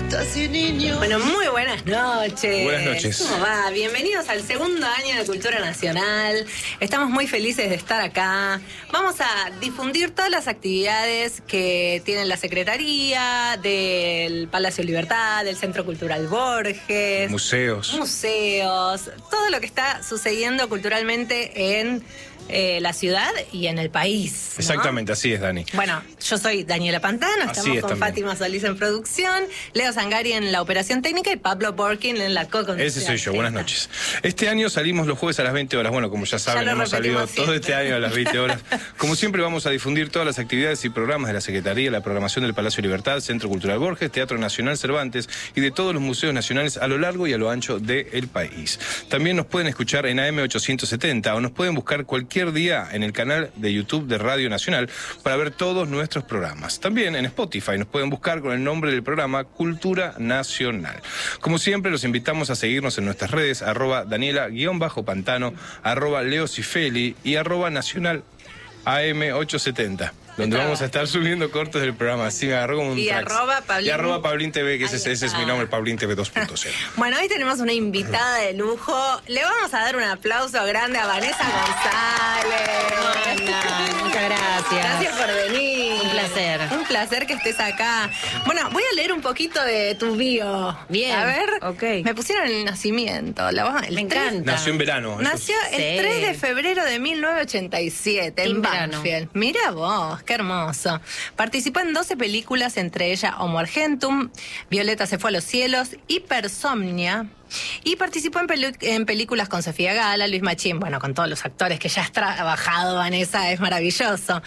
así, niño. Bueno, muy buenas noches. Buenas noches. ¿Cómo va? Bienvenidos al segundo año de Cultura Nacional. Estamos muy felices de estar acá. Vamos a difundir todas las actividades que tiene la Secretaría, del Palacio Libertad, del Centro Cultural Borges. Museos, todo lo que está sucediendo culturalmente en la ciudad y en el país, ¿no? Exactamente, así es, Dani. Bueno, yo soy Daniela Pantano, Así estamos es con también. Fátima Solís en producción, Leo Zangari en la operación técnica y Pablo Borkin en la co-conducción. Ese soy yo, buenas noches. Este año salimos los jueves a las 20 horas. Bueno, como ya saben, lo hemos salido repetimos todo siempre. este año a las 20 horas. Como siempre, vamos a difundir todas las actividades y programas de la Secretaría, la programación del Palacio Libertad, Centro Cultural Borges, Teatro Nacional Cervantes y de todos los museos nacionales a lo largo y a lo ancho del país. También nos pueden escuchar en AM870 o nos pueden buscar cualquier día en el canal de YouTube de Radio Nacional para ver todos nuestros programas. También en Spotify nos pueden buscar con el nombre del programa Cultura Nacional. Como siempre, los invitamos a seguirnos en nuestras redes, @Daniela_Pantano, @LeoCifeli y @Nacional AM870. Donde vamos a estar subiendo cortos del programa. Así me agarró como un Y trax. @Pablín. Y @Pablín TV, que ese es mi nombre, Pablín TV 2.0. Bueno, hoy tenemos una invitada de lujo. Le vamos a dar un aplauso grande a Vanessa González. Hola, muchas gracias. Gracias por venir. Un placer. Un placer que estés acá. Bueno, voy a leer un poquito de tu bio. Bien, A ver, ok. me pusieron el nacimiento. Me encanta. Nació en verano. Nació el Sí. 3 de febrero de 1987 en En verano. Banfield. Mira vos, qué hermoso. Participó en 12 películas, entre ellas Homo Argentum, Violeta se fue a los cielos, Hipersomnia. Y participó en películas con Sofía Gala, Luis Machín, bueno, con todos los actores que ya has trabajado, Vanessa, es maravilloso.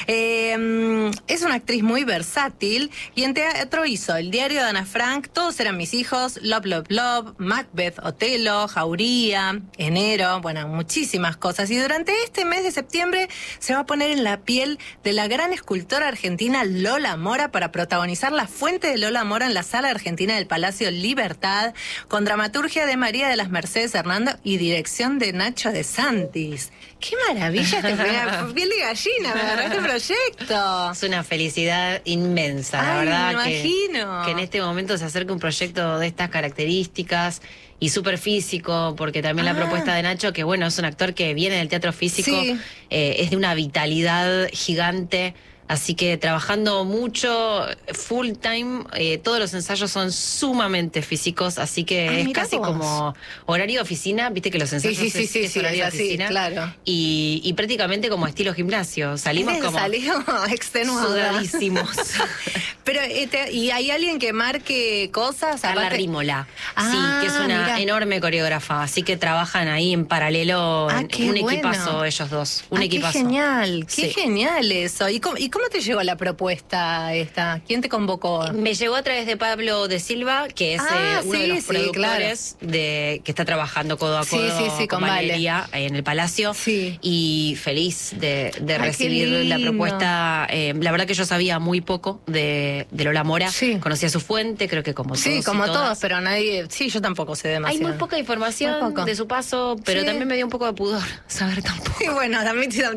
Es una actriz muy versátil y en teatro hizo El diario de Ana Frank, Todos eran mis hijos, Love, Love, Love, Macbeth, Otelo, Jauría, Enero, bueno, muchísimas cosas. Y durante este mes de septiembre se va a poner en la piel de la gran escultora argentina Lola Mora para protagonizar La Fuente de Lola Mora en la Sala Argentina del Palacio Libertad, con dramaturgia de María de las Mercedes Hernando y dirección de Nacho de Santis. ¡Qué maravilla! Piel de gallina, me agarró este proyecto. Es una felicidad inmensa, la Ay, verdad. me imagino. Que en este momento se acerque un proyecto de estas características y súper físico, porque también la propuesta de Nacho, que bueno, es un actor que viene del teatro físico, Sí. Es de una vitalidad gigante. Así que trabajando mucho, full time, todos los ensayos son sumamente físicos, así que es mirá casi vos. como horario de oficina, viste que los ensayos es horario de es así, oficina. claro. Y prácticamente como estilo gimnasio, salimos como Salimos extenuados. sudadísimos. Pero, ¿y hay alguien que marque cosas? Carla aparte? Rímola, Ah, sí, que es una mirá. enorme coreógrafa, así que trabajan ahí en paralelo, Qué un bueno. equipazo ellos dos, un equipazo. Qué genial, qué Sí. genial eso. ¿Y cómo te llegó la propuesta esta? ¿Quién te convocó? Me llegó a través de Pablo de Silva, que es uno de los productores que está trabajando codo a Sí, codo sí, con con Vale. Valeria en el Palacio. Sí. Y feliz de qué recibir la lindo. propuesta. La verdad que yo sabía muy poco de Lola Mora. Sí. Conocía su fuente, creo que como todos. Sí, y como todas. todos, pero nadie... Sí, yo tampoco sé Hay demasiado. muy poca información Muy poco. de su paso, pero Sí. también me dio un poco de pudor saber tampoco. Y bueno, también yo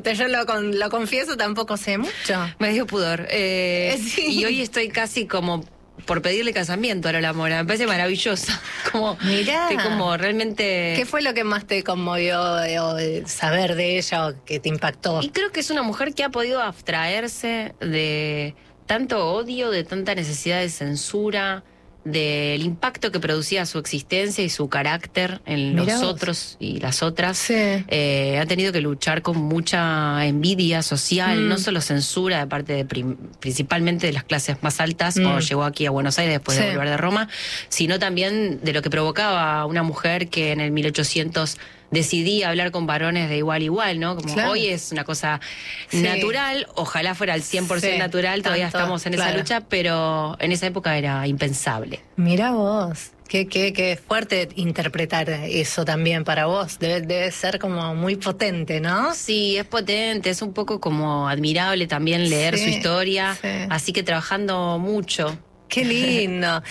lo confieso, tampoco sé mucho. Me dio pudor. Sí. Y hoy estoy casi como por pedirle casamiento a Lola Mora. Me parece maravillosa. Como, Mirá. estoy como realmente... ¿Qué fue lo que más te conmovió de saber de ella o que te impactó? Y creo que es una mujer que ha podido abstraerse de tanto odio, de tanta necesidad de censura, del impacto que producía su existencia y su carácter en Mirá los vos. otros y las otras. Sí. Ha tenido que luchar con mucha envidia social, no solo censura de parte de principalmente de las clases más altas, cuando llegó aquí a Buenos Aires después Sí. de volver de Roma, sino también de lo que provocaba una mujer que en el 1800 decidía hablar con varones de igual a igual, ¿no? Como Claro. hoy es una cosa Sí. natural, ojalá fuera al 100% Sí, natural, todavía tanto, estamos en esa claro. lucha, pero en esa época era impensable. Mira vos, qué fuerte interpretar eso también para vos. Debe ser como muy potente, ¿no? Sí, es potente, es un poco como admirable también leer Sí, su historia, sí. así que trabajando mucho. Qué lindo.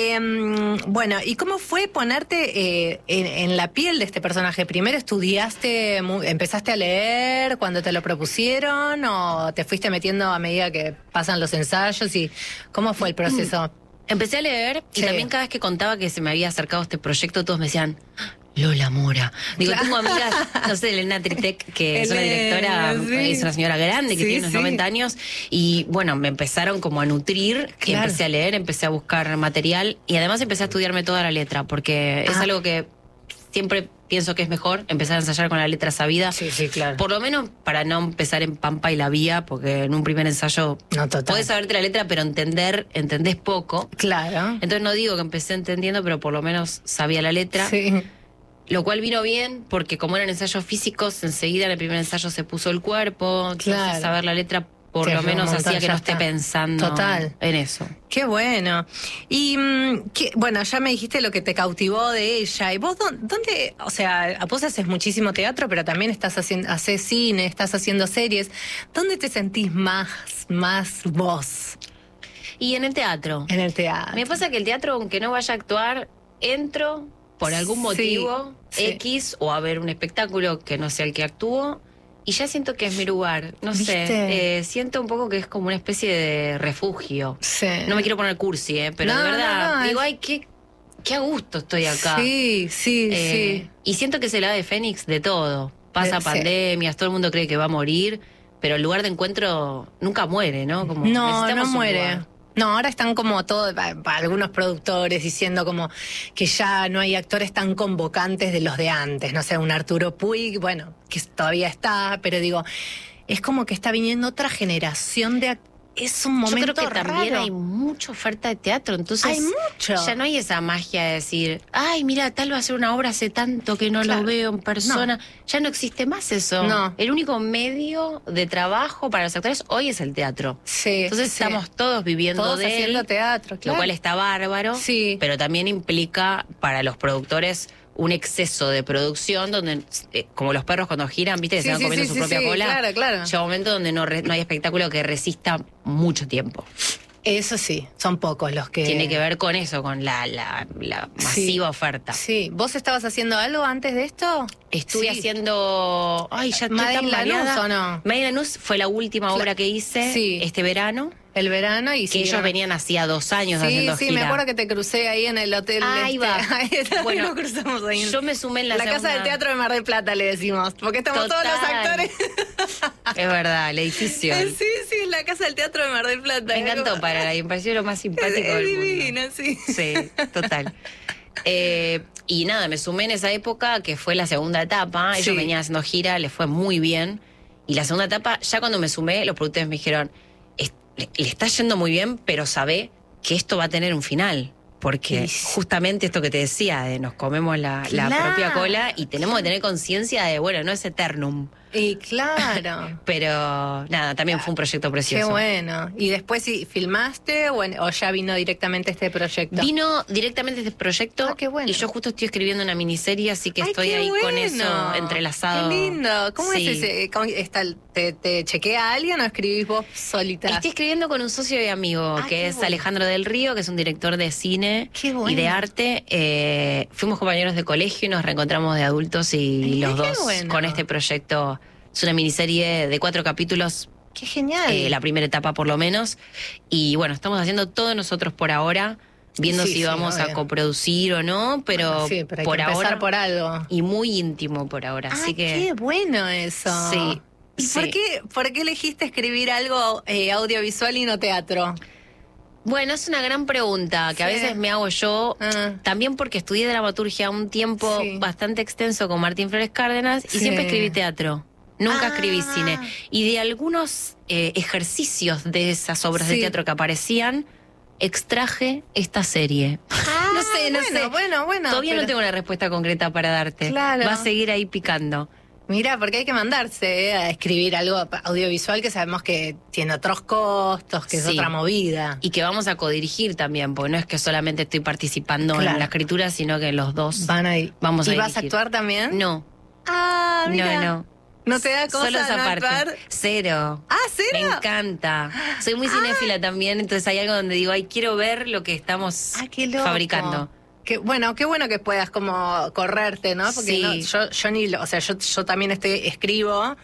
Bueno, ¿y cómo fue ponerte en la piel de este personaje? ¿Primero estudiaste, empezaste a leer cuando te lo propusieron o te fuiste metiendo a medida que pasan los ensayos? ¿Y cómo fue el proceso? Empecé a leer y Sí. también cada vez que contaba que se me había acercado este proyecto, todos me decían, Lola Mora. Digo, tengo amigas, no sé, Elena Tritek, que es una directora, sí. es una señora grande que Sí, tiene unos sí. 90 años, y bueno, me empezaron como a nutrir, y Claro. empecé a leer, empecé a buscar material, y además empecé a estudiarme toda la letra, porque es algo que siempre pienso que es mejor, empezar a ensayar con la letra sabida. Sí, sí, claro. Por lo menos para no empezar en Pampa y la Vía, porque en un primer ensayo No, total. podés saberte la letra, pero entendés poco. Claro. Entonces no digo que empecé entendiendo, pero por lo menos sabía la letra. Sí. Lo cual vino bien, porque como eran ensayos físicos, enseguida en el primer ensayo se puso el cuerpo. Entonces Claro. saber la letra por Te lo ayuda un menos montón, hacía que ya no esté está. pensando Total. en eso. Qué bueno. Y bueno, ya me dijiste lo que te cautivó de ella. ¿Y vos dónde, o sea, vos haces muchísimo teatro, pero también haces cine, estás haciendo series? ¿Dónde te sentís más vos? Y en el teatro. En el teatro. Me pasa que el teatro, aunque no vaya a actuar, entro por algún Sí, motivo sí. X o a ver un espectáculo que no sea el que actúo y ya siento que es mi lugar. No ¿Viste? sé, siento un poco que es como una especie de refugio. Sí. No me quiero poner cursi, pero No, de verdad, no, digo, es- ay, qué a gusto estoy acá. Sí, sí. Y siento que es el ave fénix de todo. Pasa Sí. pandemias, todo el mundo cree que va a morir, pero el lugar de encuentro nunca muere, ¿no? Como No, necesitamos no un muere. lugar. No, ahora están como todos, algunos productores diciendo como que ya no hay actores tan convocantes de los de antes. No sé, un Arturo Puig, bueno, que todavía está, pero digo, es como que está viniendo otra generación de es un Yo momento creo que también raro. hay mucha oferta de teatro, entonces Hay mucho. ya no hay esa magia de decir, ay, mira, tal va a ser una obra hace tanto que no Claro. lo veo en persona. Ya no existe más eso. No. El único medio de trabajo para los actores hoy es el teatro. Sí, Entonces sí. estamos todos viviendo Todos de haciendo él, teatro, claro. lo cual está bárbaro, Sí. pero también implica para los productores un exceso de producción donde, como los perros cuando giran, viste, que Sí, se van sí, comiendo sí, su sí, propia sí, cola. claro, claro. Llega un momento donde no hay espectáculo que resista mucho tiempo. Eso sí, son pocos los que... Tiene que ver con eso, con la masiva oferta. Sí. ¿Vos estabas haciendo algo antes de esto? Estuve Sí. haciendo... Ay, ya estoy Made tan in Lanús, mareada. ¿o no? Made in Lanús fue la última obra que hice Sí. este verano, El verano y que ellos venían hacía 2 años Sí, haciendo sí, gira. me acuerdo que te crucé ahí en el hotel. Ahí va. Ahí también Bueno, nos cruzamos ahí. yo me sumé en la casa segunda- del teatro de Mar del Plata, le decimos. Porque estamos todos los Total. actores. Es verdad, el edificio. Sí, sí, en la casa del teatro de Mar del Plata. Me encantó para me pareció lo más simpático Es del mundo. divino, sí. Sí, total. Y nada, me sumé en esa época, que fue la segunda etapa. Ellos Sí. venían haciendo gira, les fue muy bien. Y la segunda etapa, ya cuando me sumé, los productores me dijeron, le está yendo muy bien, pero sabe que esto va a tener un final. Porque Sí. justamente esto que te decía, de nos comemos la Claro. propia cola y tenemos que tener conciencia de, bueno, no es eternum. Y claro. Pero nada, también fue un proyecto Qué precioso. bueno. ¿Y después sí, filmaste o ya vino directamente este proyecto? Vino directamente este proyecto Ah, qué bueno. y yo justo estoy escribiendo una miniserie, así que Ay, estoy qué ahí con bueno. eso entrelazado. Qué lindo. ¿Cómo Sí. es ese? ¿Te chequea alguien o escribís vos solita? Estoy escribiendo con un socio y amigo, Ah, que qué es bueno. Alejandro del Río, que es un director de cine Qué bueno. y de arte. Fuimos compañeros de colegio y nos reencontramos de adultos y Ay, los qué dos bueno. con este proyecto. Es una miniserie de 4 capítulos, Qué genial. la primera etapa por lo menos. Y bueno, estamos haciendo todo nosotros por ahora, viendo Sí, si sí, vamos a obvio. coproducir o no, pero, Bueno, sí, pero hay por que empezar ahora... por algo. Y muy íntimo por ahora, así que... Qué bueno eso. Sí, ¿Y sí. por qué elegiste escribir algo audiovisual y no teatro? Bueno, es una gran pregunta que a Sí. veces me hago yo, Ah. también porque estudié dramaturgia un tiempo Sí. bastante extenso con Martín Flores Cárdenas y Sí. siempre escribí teatro. Nunca Ah. escribí cine. Y de algunos ejercicios de esas obras de Sí. teatro que aparecían, extraje esta serie. no sé, no sé. Bueno. Todavía pero- no tengo una respuesta concreta para darte. Claro. Va a seguir ahí picando. Mira, porque hay que mandarse a escribir algo audiovisual que sabemos que tiene otros costos, que es Sí. otra movida. Y que vamos a codirigir también, porque no es que solamente estoy participando Claro. en la escritura, sino que los dos Van ahí. vamos a ¿Y vas a dirigir. actuar también? No, Ah, mira. no. ¿No te da cosa Solo esa no parte. actuar? Cero. Ah, ¿cero? Me encanta. Soy muy cinéfila también, entonces hay algo donde digo, ay, quiero ver lo que estamos Ah, qué loco. fabricando. Qué bueno que puedas como correrte, ¿no? Porque Sí. no, yo ni, o sea, yo también escribo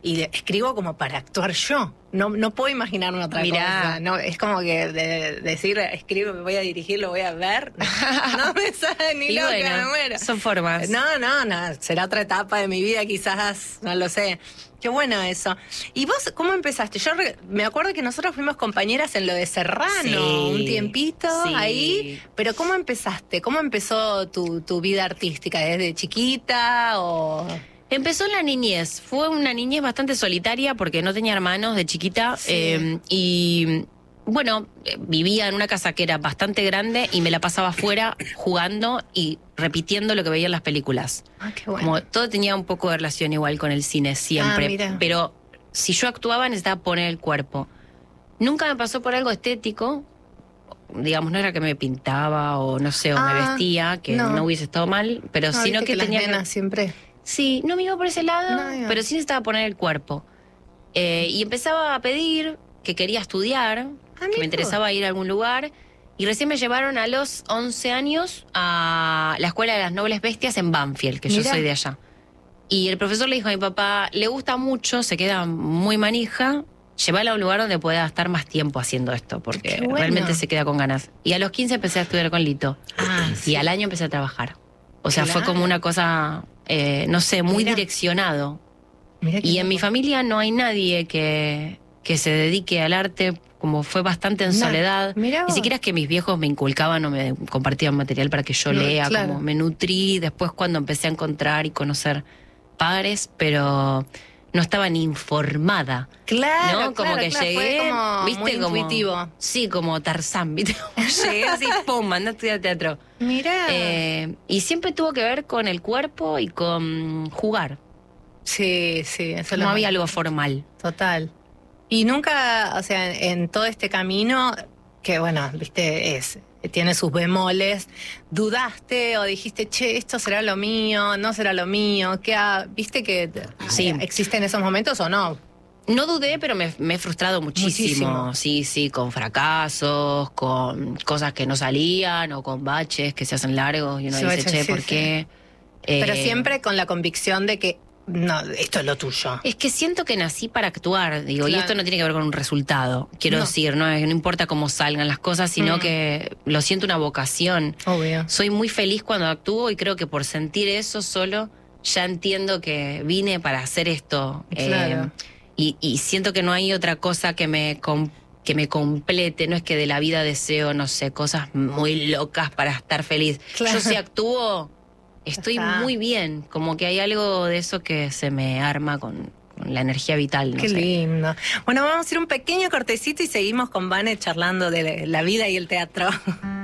y escribo como para actuar yo. No puedo imaginarme otra cosa. No, es como que decir, escribo, voy a dirigir, lo voy a ver. No me sale ni loca, me muero. Son formas. No. Será otra etapa de mi vida, quizás, no lo sé. Qué bueno eso. ¿Y vos cómo empezaste? Yo me acuerdo que nosotros fuimos compañeras en lo de Serrano un tiempito ahí. Pero ¿cómo empezaste? ¿Cómo empezó tu vida artística? ¿Desde chiquita o...? Empezó en la niñez. Fue una niñez bastante solitaria porque no tenía hermanos de chiquita. Y bueno, vivía en una casa que era bastante grande y me la pasaba afuera jugando y repitiendo lo que veía en las películas. Ah, qué bueno. Como todo tenía un poco de relación igual con el cine siempre. Mira. Pero si yo actuaba necesitaba poner el cuerpo. Nunca me pasó por algo estético. Digamos, no era que me pintaba o no sé, o me vestía, que no hubiese estado mal, pero sino que tenía las venas siempre. Sí, no me iba por ese lado, pero sí necesitaba poner el cuerpo. Y empezaba a pedir que quería estudiar, que me interesaba ir a algún lugar. Y recién me llevaron a los 11 años a la Escuela de las Nobles Bestias en Banfield, que yo soy de allá. Y el profesor le dijo a mi papá, le gusta mucho, se queda muy manija, llévala a un lugar donde pueda estar más tiempo haciendo esto, porque realmente se queda con ganas. Y a los 15 empecé a estudiar con Lito. Y al año empecé a trabajar. O sea, fue como una cosa... no sé, muy direccionado. Y en mi familia no hay nadie que se dedique al arte, como fue bastante en soledad. Ni siquiera es que mis viejos me inculcaban o me compartían material para que yo lea, como me nutrí después cuando empecé a encontrar y conocer pares, pero no estaba ni informada. Claro, ¿no? Como que llegué, fue como ¿viste? Muy como intuitivo. Sí, como Tarzán, ¿viste? Llegué así, pum, mandé a estudiar teatro. Mirá. Y siempre tuvo que ver con el cuerpo y con jugar. Sí, eso no había algo formal. Total. Y nunca, o sea, en todo este camino, que bueno, viste, tiene sus bemoles, ¿dudaste o dijiste, che, esto será lo mío, no será lo mío? ¿Viste que existen esos momentos o no? No dudé, pero me he frustrado muchísimo. Sí, con fracasos, con cosas que no salían o con baches que se hacen largos y uno dice, che, ¿por qué? Pero siempre con la convicción de que no, esto es lo tuyo. Es que siento que nací para actuar, digo, y esto no tiene que ver con un resultado. Quiero decir, no importa cómo salgan las cosas, sino que lo siento una vocación. Obvio. Soy muy feliz cuando actúo y creo que por sentir eso solo ya entiendo que vine para hacer esto. Claro. Y siento que no hay otra cosa que me complete. No es que de la vida deseo, no sé, cosas muy locas para estar feliz. Yo si actúo... Estoy muy bien, como que hay algo de eso que se me arma con la energía vital. No Qué lindo. Bueno, vamos a ir un pequeño cortecito y seguimos con Vane charlando de la vida y el teatro.